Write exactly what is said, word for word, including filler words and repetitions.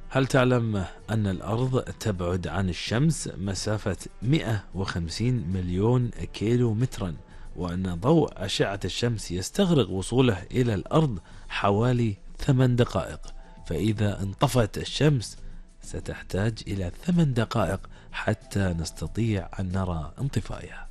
هل تعلم أن الأرض تبعد عن الشمس مسافة مئة وخمسين مليون كيلو مترا، وأن ضوء أشعة الشمس يستغرق وصوله إلى الأرض حوالي ثمان دقائق، فإذا انطفأت الشمس ستحتاج إلى ثمان دقائق حتى نستطيع أن نرى انطفائها.